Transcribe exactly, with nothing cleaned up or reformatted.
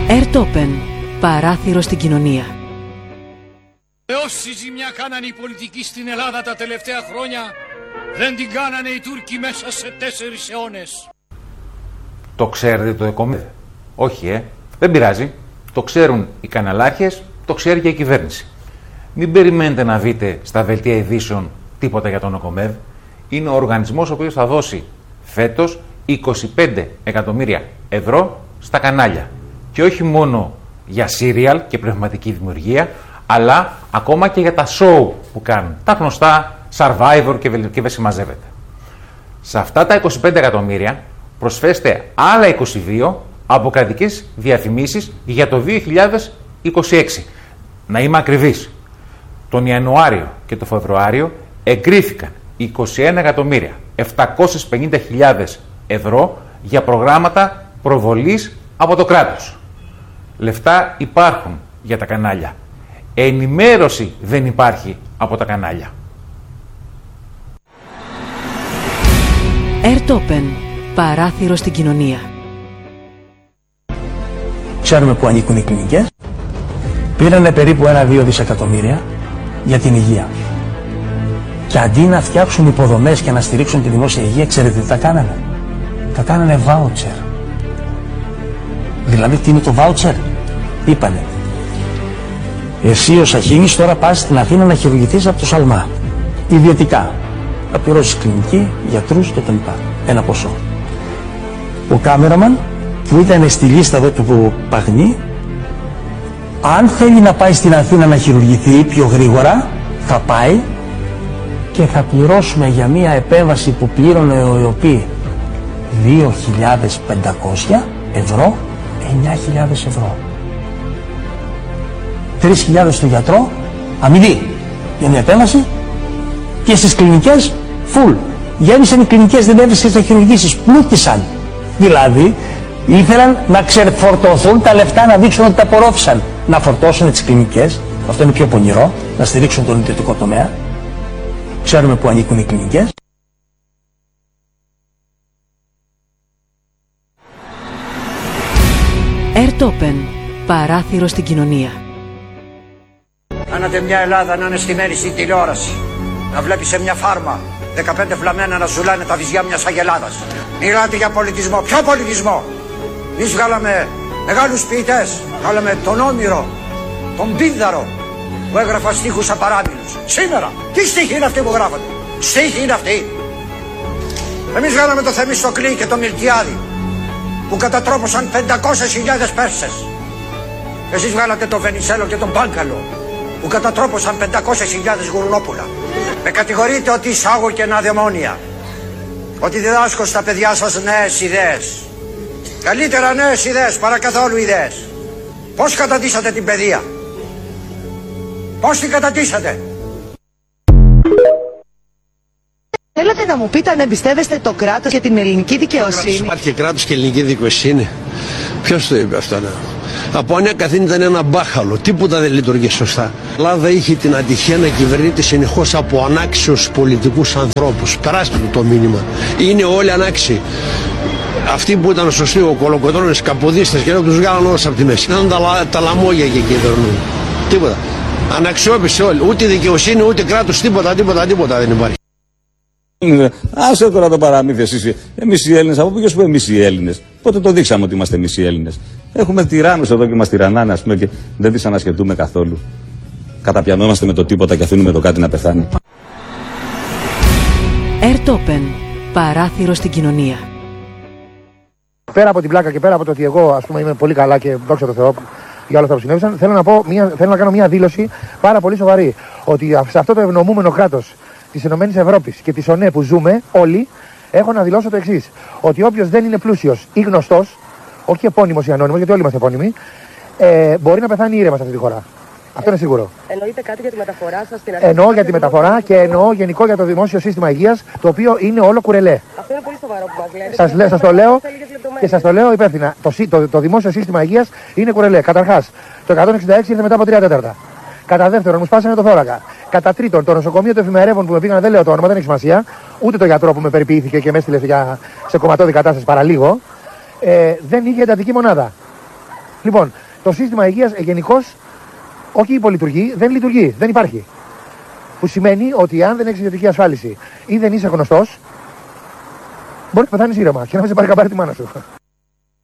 Airtopen. Παράθυρο στην κοινωνία. Όση ζημιά κάνανε οι πολιτικοί στην Ελλάδα τα τελευταία χρόνια, δεν την κάνανε οι Τούρκοι μέσα σε τέσσερις αιώνες. Το ξέρετε το ΕΚΟΜΕΔ? Όχι, ε. Δεν πειράζει. Το ξέρουν οι καναλάρχες, το ξέρει και η κυβέρνηση. Μην περιμένετε να δείτε στα δελτία ειδήσεων τίποτα για τον ΕΚΟΜΕΔ. Είναι ο οργανισμός ο οποίος θα δώσει φέτος είκοσι πέντε εκατομμύρια ευρώ στα κανάλια. Και όχι μόνο για σύριαλ και πνευματική δημιουργία, αλλά ακόμα και για τα show που κάνουν. Τα γνωστά Survivor και δεν συμμαζεύεται. Σε αυτά τα είκοσι πέντε εκατομμύρια προσφέστε άλλα είκοσι δύο από κρατικές διαφημίσεις για το δύο χιλιάδες είκοσι έξι. Να είμαι ακριβής. Τον Ιανουάριο και τον Φεβρουάριο εγκρίθηκαν είκοσι ένα εκατομμύρια επτακόσιες πενήντα χιλιάδες ευρώ για προγράμματα προβολής από το κράτος. Λεφτά υπάρχουν για τα κανάλια. Ενημέρωση δεν υπάρχει από τα κανάλια. Airtopen. Παράθυρο στην κοινωνία. Ξέρουμε που ανήκουν οι κλινικές. Πήρανε περίπου ένα-δύο δισεκατομμύρια για την υγεία. Και αντί να φτιάξουν υποδομές και να στηρίξουν τη δημόσια υγεία, ξέρετε τι τα κάνανε? Τα κάνανε βάουτσερ. Δηλαδή τι είναι το βάουτσερ? Είπανε, εσύ ο Σαχίνης τώρα πας στην Αθήνα να χειρουργηθείς από το Σαλμά. Ιδιωτικά. Θα πληρώσεις κλινική, γιατρούς κτλ. Ένα ποσό. Ο κάμεραμαν που ήταν στη λίστα εδώ του Παγνή, αν θέλει να πάει στην Αθήνα να χειρουργηθεί πιο γρήγορα, θα πάει και θα πληρώσουμε για μια επέμβαση που πλήρωνε ο ΕΟΠΗ δύο χιλιάδες πεντακόσια ευρώ, εννιά χιλιάδες ευρώ. τρεις χιλιάδες στο γιατρό, αμοιβή για μια επέμβαση, και στις κλινικές, full. Γέμισαν οι κλινικές, δεν έβρισκες να χειρουργήσεις, πλούτησαν. Δηλαδή, ήθελαν να ξεφορτωθούν τα λεφτά, να δείξουν ότι τα απορρόφησαν. Να φορτώσουν τις κλινικές, αυτό είναι πιο πονηρό, να στηρίξουν τον ιδιωτικό τομέα. Ξέρουμε που ανήκουν οι κλινικές. Airtopen. Παράθυρο στην κοινωνία. Κάνατε μια Ελλάδα να είναι στημένη στην τηλεόραση. Να βλέπει σε μια φάρμα δεκαπέντε φλαμμένα να ζουλάνε τα βυζιά μιας αγελάδας. Μιλάτε για πολιτισμό. Ποιο πολιτισμό? Εμείς βγάλαμε μεγάλους ποιητές. Βγάλαμε τον Όμηρο, τον Πίνδαρο, που έγραφα στίχους απαράμιλους. Σήμερα, τι στίχοι είναι αυτοί που γράφονται? Στίχοι είναι αυτοί. Εμείς βγάλαμε το Θεμιστοκλή και το Μιλτιάδη, που κατατρόπωσαν πεντακόσιες χιλιάδες Πέρσες. Εσείς βγάλατε τον Βενιζέλο και τον Μπάγκαλο, που κατατρόπωσαν πεντακόσιες χιλιάδες γουρνόπουλα. Με κατηγορείτε ότι εισάγω κενά δαιμόνια, ότι διδάσκω στα παιδιά σας νέες ιδέες. Καλύτερα νέες ιδέες παρά καθόλου ιδέες. Πώς κατατίσατε την παιδεία? Πώς την κατατίσατε? Θέλετε να μου πείτε αν εμπιστεύεστε το κράτος και την ελληνική δικαιοσύνη? Υπάρχει κράτος και ελληνική δικαιοσύνη. Ποιος το είπε αυτό? Ναι. Από ανέκαθεν ήταν ένα μπάχαλο, τίποτα δεν λειτουργεί σωστά. Η Ελλάδα είχε την ατυχία να κυβερνείται συνεχώς από ανάξιους πολιτικούς ανθρώπους. Περάστε το μήνυμα. Είναι όλοι ανάξιοι. Αυτοί που ήταν σωστοί, ο Κολοκοτρώνης, καποδίστες και να τους βγάλαν όλους από τη μέση. Ήταν τα, τα λαμόγια και κυβερνούν. Τίποτα. Αναξιόπιστοι όλοι. Ούτε δικαιοσύνη, ούτε κράτος, τίποτα, τίποτα, τίποτα δεν υπάρχει. Άσε τώρα το παραμύθι εσείς. Εμείς οι Έλληνες, από ποιος που εμείς οι Έλληνες? Πότε το δείξαμε ότι είμαστε εμείς οι Έλληνες? Έχουμε τυράννους εδώ και μας τυραννάνε, ας πούμε, και δεν τις ανασχετούμε καθόλου. Καταπιανόμαστε με το τίποτα και αφήνουμε το κάτι να πεθάνει. Airtopen. Παράθυρο στην κοινωνία. Πέρα από την πλάκα και πέρα από το ότι εγώ, ας πούμε, είμαι πολύ καλά και δόξα τω Θεώ για όλα αυτά που συνέβησαν, θέλω να, πω μια, θέλω να κάνω μια δήλωση πάρα πολύ σοβαρή. Ότι σε αυτό το ευνομούμενο κράτος της ΕΕ και της ΟΝΕ που ζούμε όλοι, έχω να δηλώσω το εξής. Ότι όποιος δεν είναι πλούσιος ή γνωστός, όχι επώνυμος ή ανώνυμος, γιατί όλοι είμαστε επώνυμοι, ε, μπορεί να πεθάνει ήρεμα σε αυτή τη χώρα. Αυτό είναι σίγουρο. Εννοείται κάτι για τη μεταφορά σας στην αρχή? Εννοώ για τη μεταφορά και εννοώ γενικό για το δημόσιο σύστημα υγείας, το οποίο είναι όλο κουρελέ. Αυτό είναι πολύ σοβαρό που μας λέτε. Σας, λέ, σας το λέω και σας το λέω υπεύθυνα. Το, το, το δημόσιο σύστημα υγείας είναι κουρελέ. Καταρχάς, το εκατόν εξήντα έξι ήρθε μετά από τρία τέταρτα. Κατά δεύτερον, μου σπάσανε το θώρακα. Κατά τρίτον, το νοσοκομείο του εφημερεύων που με πήγαν, δεν λέω το όνομα, δεν έχει σημασία, ούτε το γιατρό που με περιποιήθηκε και με έστειλε σε κομματώδη κατάσταση παραλίγο, ε, δεν είχε εντατική μονάδα. Λοιπόν, το σύστημα υγείας γενικώς όχι υπολειτουργεί, δεν λειτουργεί, δεν υπάρχει. Που σημαίνει ότι αν δεν έχεις ιδιωτική ασφάλιση ή δεν είσαι γνωστός, μπορεί να πεθάνεις ήρεμα και να μην σε πάρει καμπάρι τη μάνα σου.